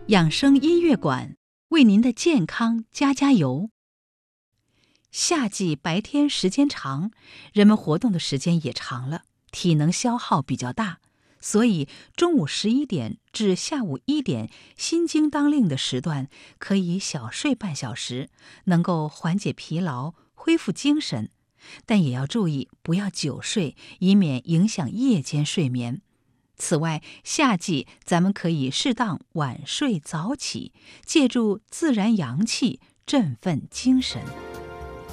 养生音乐馆为您的健康加油。夏季白天时间长，人们活动的时间也长了，体能消耗比较大，所以中午11点至下午1点心经当令的时段，可以小睡半小时，能够缓解疲劳，恢复精神。但也要注意不要久睡，以免影响夜间睡眠。此外，夏季咱们可以适当晚睡早起，借助自然阳气振奋精神。